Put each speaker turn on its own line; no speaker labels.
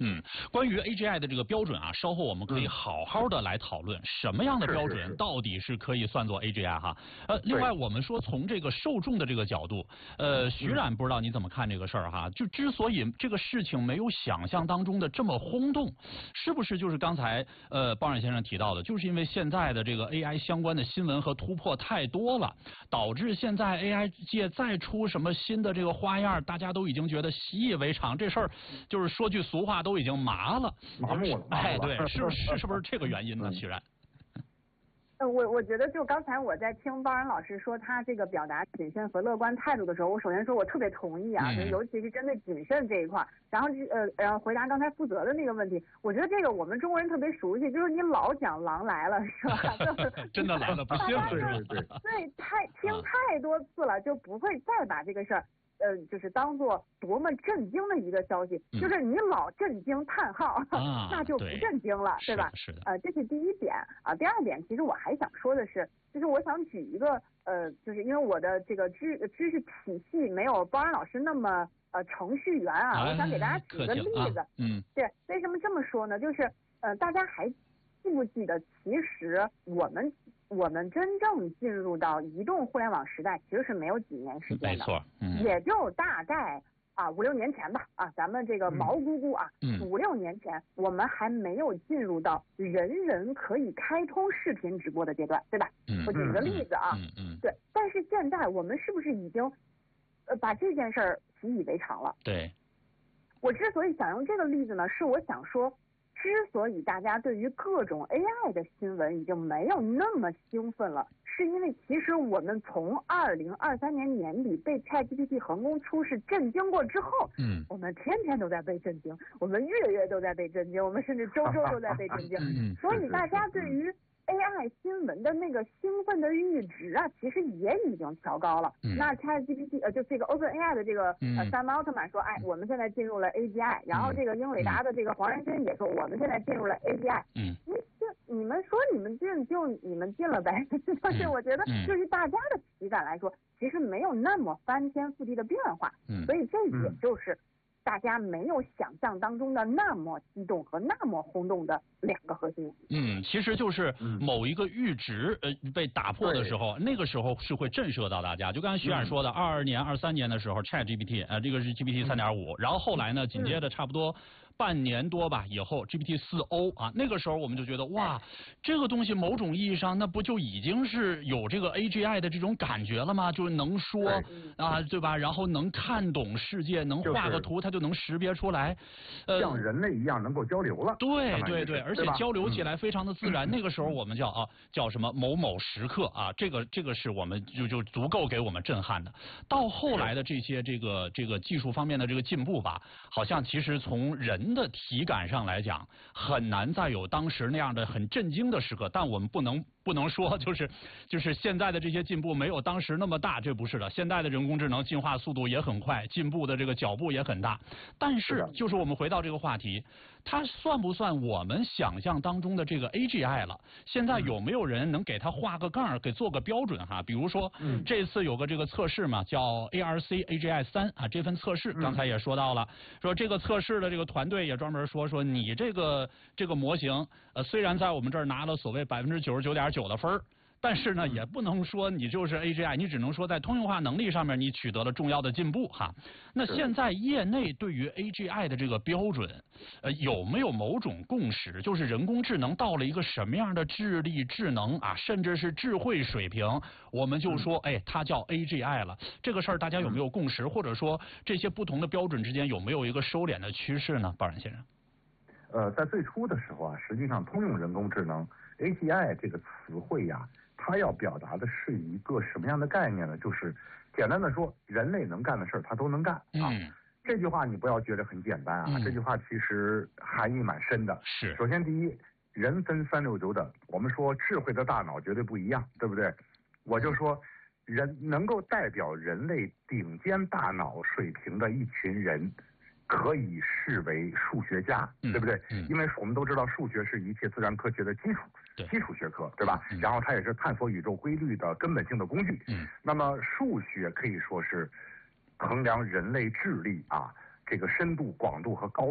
关于 AGI 的这个标准啊，稍后我们可以好好的来讨论什么样的标准到底是可以算作 AGI 哈。另外我们说从这个受众的这个角度，徐冉不知道你怎么看这个事儿哈？就之所以这个事情没有想象当中的这么轰动，是不是就是刚才包冉先生提到的，就是因为现在的这个 AI 相关的新闻和突破太多了，导致现在 AI 界再出什么新的这个花样，大家都已经觉得习以为常，这事儿就是说句俗话，都已经麻了。
麻木了。
哎，对，是不是这个原因呢？徐冉？
我觉得就刚才我在听包冉老师说他这个表达谨慎和乐观态度的时候，我首先说我特别同意啊，尤其是针对谨慎这一块。然后回答刚才负责的那个问题，我觉得这个我们中国人特别熟悉，就是你老讲狼来了是吧？
真的来了，不信。
对，听太多次了，就不会再把这个事儿。就是当做多么震惊的一个消息，就是你老震惊叹号，那就不震惊了，对吧？
是的。
这是第一点啊。第二点，其实我还想说的是，就是我想举一个就是因为我的这个知识体系没有包冉老师那么程序员啊，我想给大家举个例子。对，为什么这么说呢？就是大家还记不记得，其实我们真正进入到移动互联网时代，其实是没有几年时间的，
没错，
也就大概5-6年前吧，咱们这个毛估估5-6年前，我们还没有进入到人人可以开通视频直播的阶段，对吧？我举个例子啊，对，但是现在我们是不是已经把这件事儿习以为常了？
对，
我之所以想用这个例子呢，是我想说。之所以大家对于各种 AI 的新闻已经没有那么兴奋了，是因为其实我们从2023年年底被 ChatGPT 横空出世震惊过之后，我们天天都在被震惊，我们月月都在被震惊，我们甚至周周都在被震惊，所以大家对于AI 新闻的那个兴奋的阈值啊，其实也已经调高了。那 ChatGPT 就这个 OpenAI 的这个Sam Altman 说，我们现在进入了 AGI， 然后这个英伟达的这个黄仁勋也说，我们现在进入了 AGI。你们说你们进了呗，但是我觉得对于大家的体感来说，其实没有那么翻天覆地的变化。所以这也就是大家没有想象当中的那么激动和那么轰动的两个核心。
其实就是某一个阈值被打破的时候，那个时候是会震慑到大家。就刚才徐冉说的，22年、23年的时候 ，ChatGPT 这个是 GPT 3.5，然后后来呢，紧接着差不多半年多吧以后 GPT 4O 啊，那个时候我们就觉得哇，这个东西某种意义上那不就已经是有这个 AGI 的这种感觉了吗？就是能说对吧？然后能看懂世界，能画个图，它就能识别出来，
像人类一样能够交流了。
对，而且交流起来非常的自然。那个时候我们叫什么某某时刻啊，这个是我们就足够给我们震撼的。到后来的这些这个技术方面的这个进步吧，好像其实从人的体感上来讲，很难再有当时那样的很震惊的时刻。但我们不能说就是现在的这些进步没有当时那么大，这不是的。现在的人工智能进化速度也很快，进步的这个脚步也很大。但是就是我们回到这个话题，它算不算我们想象当中的这个 AGI 了？现在有没有人能给它画个杠，给做个标准哈？比如说这次有个这个测试嘛，叫 ARC AGI 3啊，这份测试刚才也说到了，说这个测试的这个团队也专门说你这个模型虽然在我们这儿拿了所谓99.9%的分儿。但是呢，也不能说你就是 AGI， 你只能说在通用化能力上面你取得了重要的进步哈。那现在业内对于 AGI 的这个标准，有没有某种共识？就是人工智能到了一个什么样的智力、智能啊，甚至是智慧水平，我们就说，它叫 AGI 了。这个事儿大家有没有共识？或者说这些不同的标准之间有没有一个收敛的趋势呢？包冉先生。
在最初的时候啊，实际上通用人工智能 AGI 这个词汇呀，它要表达的是一个什么样的概念呢？就是简单的说，人类能干的事儿它都能干啊。这句话你不要觉得很简单啊，这句话其实含义蛮深的。
是，
首先第一，人分360等，我们说智慧的大脑绝对不一样，对不对？我就说人能够代表人类顶尖大脑水平的一群人，可以视为数学家，对不对？因为我们都知道数学是一切自然科学的基础学科，对吧？然后它也是探索宇宙规律的根本性的工具。那么数学可以说是衡量人类智力啊这个深度、广度和高